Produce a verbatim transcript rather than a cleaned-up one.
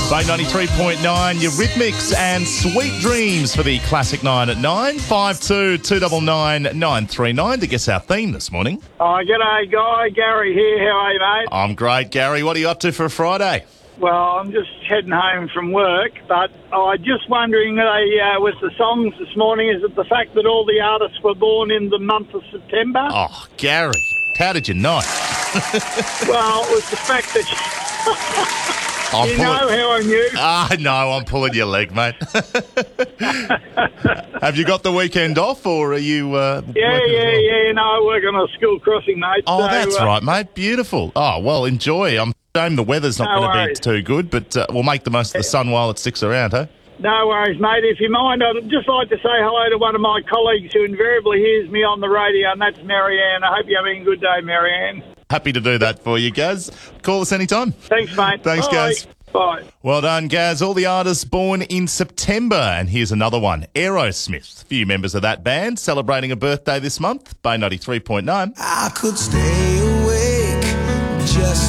Bay ninety-three point nine, Eurythmics and Sweet Dreams for the Classic nine at nine. five two two nine nine nine three nine to guess our theme this morning. Oh, g'day, Guy. Gary here. How are you, mate? I'm great, Gary. What are you up to for a Friday? Well, I'm just heading home from work, but I just wondering uh, uh, with the songs this morning, is it the fact that all the artists were born in the month of September? Oh, Gary, how did you know? Well, it was the fact that... I'm you pulling... know how I knew. Ah, no, I'm pulling your leg, mate. Have you got the weekend off, or are you... Uh, yeah, yeah, well? yeah. No, I work on a school crossing, mate. Oh, so, that's uh, right, mate. Beautiful. Oh, well, enjoy. I'm shame the weather's not no going to be worries. too good, but uh, we'll make the most of the sun while it sticks around, huh? No worries, mate. If you mind, I'd just like to say hello to one of my colleagues who invariably hears me on the radio, and that's Marianne. I hope you're having a good day, Marianne. Happy to do that for you, Gaz. Call us anytime. Thanks, mate. Thanks, Bye. Gaz. Bye. Well done, Gaz. All the artists born in September. And here's another one, Aerosmith. A few members of that band celebrating a birthday this month. Bay ninety-three point nine. I could stay awake just